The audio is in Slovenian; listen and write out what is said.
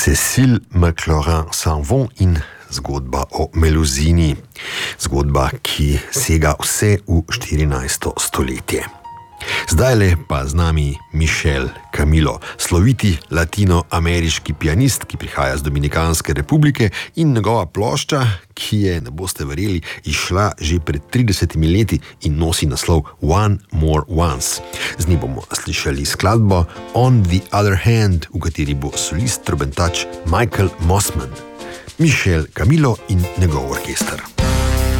Cécile McLaurin Sanvon in zgodba o Meluzini. Zgodba, ki sega vse v 14. stoletje. Zdajle pa z nami Michel Camilo, sloviti latinoameriški pianist, ki prihaja z Dominikanske republike, in njegova plošča, ki je, ne boste verjeli, izšla že pred 30 leti in nosi naslov One More Once. Z njim bomo slišali skladbo On the Other Hand, v kateri bo solist trobentač Michael Mossman. Michel Camilo in njegov orkester.